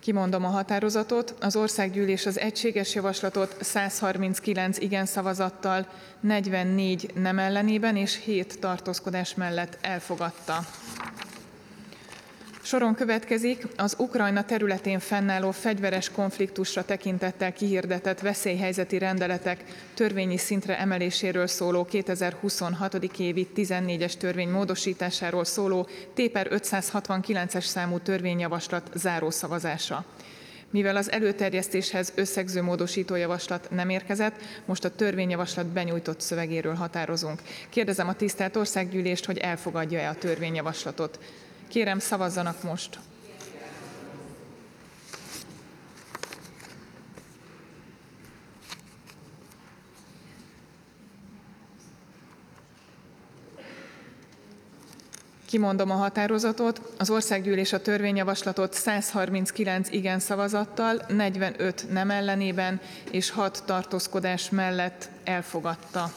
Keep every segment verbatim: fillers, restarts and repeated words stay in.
Kimondom a határozatot. Az országgyűlés az egységes javaslatot száz harminckilenc igen szavazattal, negyvennégy nem ellenében és hét tartózkodás mellett elfogadta. Soron következik az Ukrajna területén fennálló fegyveres konfliktusra tekintettel kihirdetett veszélyhelyzeti rendeletek törvényi szintre emeléséről szóló kétezer-huszonhat. évi tizennégyes törvény módosításáról szóló T per ötszázhatvankilences számú törvényjavaslat zárószavazása. Mivel az előterjesztéshez összegző módosítójavaslat nem érkezett, most a törvényjavaslat benyújtott szövegéről határozunk. Kérdezem a tisztelt Országgyűlést, hogy elfogadja-e a törvényjavaslatot. Kérem, szavazzanak most! Kimondom a határozatot. Az országgyűlés a törvényjavaslatot száz harminckilenc igen szavazattal, negyvenöt nem ellenében és hat tartózkodás mellett elfogadta.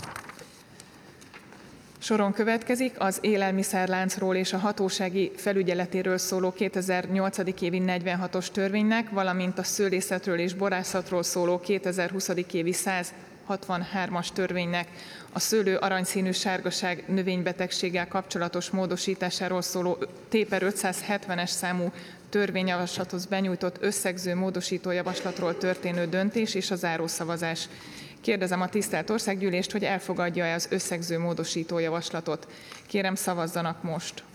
Soron következik az élelmiszerláncról és a hatósági felügyeletéről szóló kétezer-nyolc. évi negyvenhatos törvénynek, valamint a szőlészetről és borászatról szóló kétezer-húsz. évi száz hatvanhármas törvénynek a szőlő aranyszínű sárgaság növénybetegséggel kapcsolatos módosításáról szóló T per ötszázhetvenes számú törvényjavaslathoz benyújtott összegző módosítójavaslatról történő döntés és a zárószavazás. Kérdezem a tisztelt Országgyűlést, hogy elfogadja-e az összegző módosítójavaslatot. Kérem, szavazzanak most!